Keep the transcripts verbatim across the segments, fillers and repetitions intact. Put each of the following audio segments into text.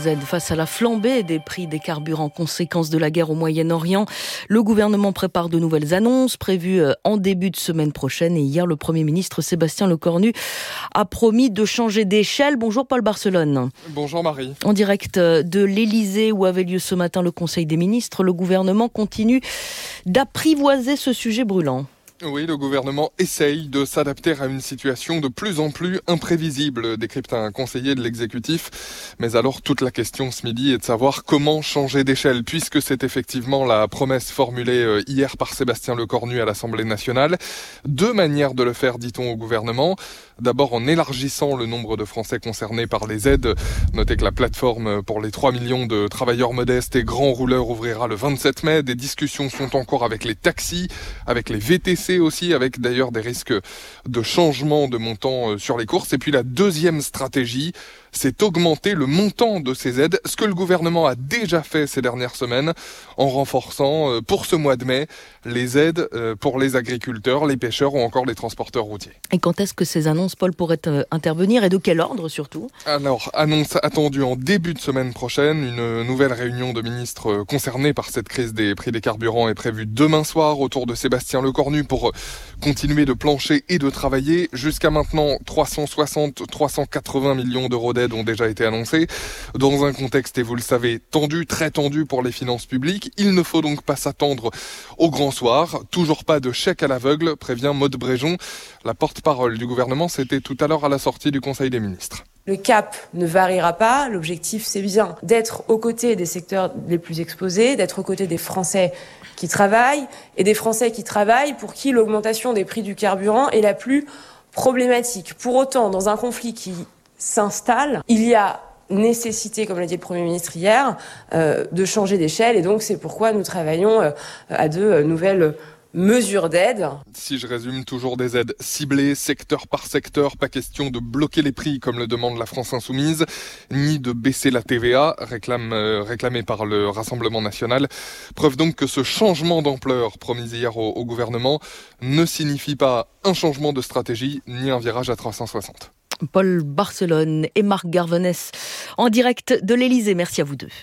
Face à la flambée des prix des carburants, conséquence de la guerre au Moyen-Orient, le gouvernement prépare de nouvelles annonces prévues en début de semaine prochaine. Et hier, le Premier ministre Sébastien Lecornu a promis de changer d'échelle. Bonjour Paul Barcelone. Bonjour Marie. En direct de l'Élysée où avait lieu ce matin le Conseil des ministres, le gouvernement continue d'apprivoiser ce sujet brûlant. Oui, le gouvernement essaye de s'adapter à une situation de plus en plus imprévisible, décrypte un conseiller de l'exécutif. Mais alors, toute la question ce midi est de savoir comment changer d'échelle, puisque c'est effectivement la promesse formulée hier par Sébastien Lecornu à l'Assemblée nationale. Deux manières de le faire, dit-on au gouvernement. D'abord en élargissant le nombre de Français concernés par les aides. Notez que la plateforme pour les trois millions de travailleurs modestes et grands rouleurs ouvrira le vingt-sept mai. Des discussions sont en cours avec les taxis, avec les V T C aussi, avec d'ailleurs des risques de changement de montant sur les courses. Et puis la deuxième stratégie, c'est augmenter le montant de ces aides, ce que le gouvernement a déjà fait ces dernières semaines, en renforçant pour ce mois de mai les aides pour les agriculteurs, les pêcheurs ou encore les transporteurs routiers. Et quand est-ce que ces annonces, Paul, pourraient intervenir et de quel ordre surtout ? Alors, annonce attendue en début de semaine prochaine. Une nouvelle réunion de ministres concernés par cette crise des prix des carburants est prévue demain soir autour de Sébastien Lecornu pour continuer de plancher et de travailler. Jusqu'à maintenant, trois cent soixante à trois cent quatre-vingts millions d'euros d'aide ont déjà été annoncés. Dans un contexte, et vous le savez, tendu, très tendu pour les finances publiques, il ne faut donc pas s'attendre au grand soir. Toujours pas de chèque à l'aveugle, prévient Maude Bréjon. La porte-parole du gouvernement, c'était tout à l'heure à la sortie du Conseil des ministres. Le cap ne variera pas. L'objectif, c'est bien d'être aux côtés des secteurs les plus exposés, d'être aux côtés des Français qui travaillent et des Français qui travaillent pour qui l'augmentation des prix du carburant est la plus problématique. Pour autant, dans un conflit qui s'installe, il y a nécessité, comme l'a dit le Premier ministre hier, euh, de changer d'échelle. Et donc, c'est pourquoi nous travaillons euh, à de euh, nouvelles mesures d'aide. Si je résume, toujours des aides ciblées, secteur par secteur, pas question de bloquer les prix comme le demande la France Insoumise, ni de baisser la T V A, réclame, euh, réclamée par le Rassemblement National. Preuve donc que ce changement d'ampleur promis hier au, au gouvernement ne signifie pas un changement de stratégie, ni un virage à trois cent soixante. Paul Barcelone et Marc Garvenès en direct de l'Élysée. Merci à vous deux.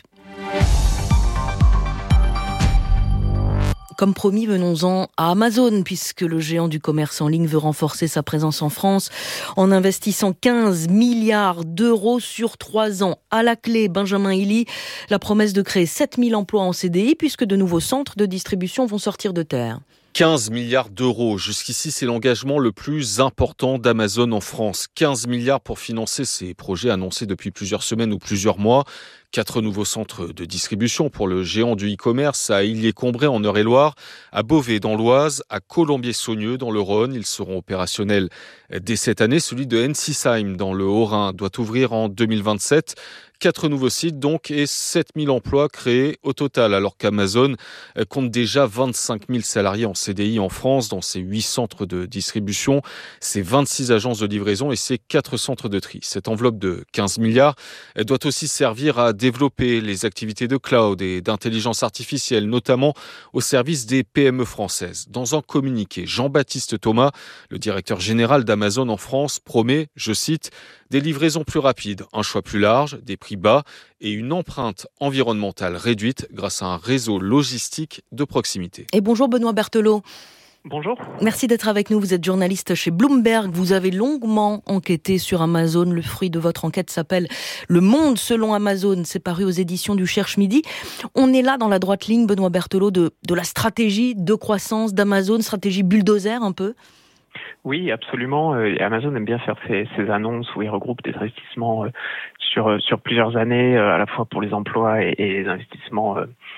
Comme promis, venons-en à Amazon, puisque le géant du commerce en ligne veut renforcer sa présence en France en investissant quinze milliards d'euros sur trois ans. À la clé, Benjamin Hilly, la promesse de créer sept mille emplois en C D I, puisque de nouveaux centres de distribution vont sortir de terre. quinze milliards d'euros. Jusqu'ici, c'est l'engagement le plus important d'Amazon en France. quinze milliards pour financer ces projets annoncés depuis plusieurs semaines ou plusieurs mois. Quatre nouveaux centres de distribution pour le géant du e-commerce à Illiers-Combray en Eure-et-Loire, à Beauvais dans l'Oise, à Colombier-Saunieux dans le Rhône. Ils seront opérationnels dès cette année. Celui de Ensisheim dans le Haut-Rhin doit ouvrir en deux mille vingt-sept. Quatre nouveaux sites donc et sept mille emplois créés au total, alors qu'Amazon compte déjà vingt-cinq mille salariés en C D I en France dans ses huit centres de distribution, ses vingt-six agences de livraison et ses quatre centres de tri. Cette enveloppe de quinze milliards doit aussi servir à développer les activités de cloud et d'intelligence artificielle, notamment au service des P M E françaises. Dans un communiqué, Jean-Baptiste Thomas, le directeur général d'Amazon en France, promet, je cite, des livraisons plus rapides, un choix plus large, des prix bas et une empreinte environnementale réduite grâce à un réseau logistique de proximité. Et bonjour Benoît Berthelot. Bonjour. Merci d'être avec nous. Vous êtes journaliste chez Bloomberg. Vous avez longuement enquêté sur Amazon. Le fruit de votre enquête s'appelle Le Monde selon Amazon. C'est paru aux éditions du Cherche Midi. On est là dans la droite ligne, Benoît Berthelot, de, de la stratégie de croissance d'Amazon, stratégie bulldozer un peu. Oui, absolument. Amazon aime bien faire ces, ces annonces où il regroupe des investissements sur sur plusieurs années, à la fois pour les emplois et, et les investissements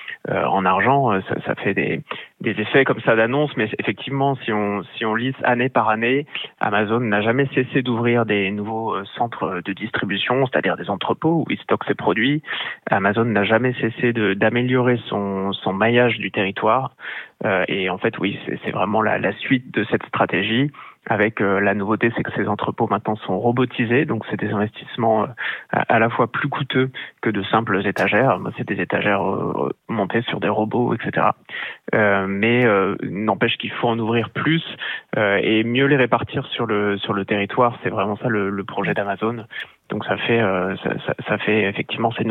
en argent. Ça, ça fait des, des effets comme ça d'annonces, mais effectivement, si on si on lise année par année, Amazon n'a jamais cessé d'ouvrir des nouveaux centres de distribution, c'est-à-dire des entrepôts où il stocke ses produits. Amazon n'a jamais cessé de d'améliorer son son maillage du territoire. Euh, et en fait, oui, c'est, c'est vraiment la, la suite de cette stratégie. Avec euh, la nouveauté, c'est que ces entrepôts maintenant sont robotisés, donc c'est des investissements euh, à, à la fois plus coûteux que de simples étagères. C'est des étagères euh, montées sur des robots, et cetera. Euh, mais euh, n'empêche qu'il faut en ouvrir plus euh, et mieux les répartir sur le sur le territoire. C'est vraiment ça le, le projet d'Amazon. Donc ça fait euh, ça, ça, ça fait effectivement ces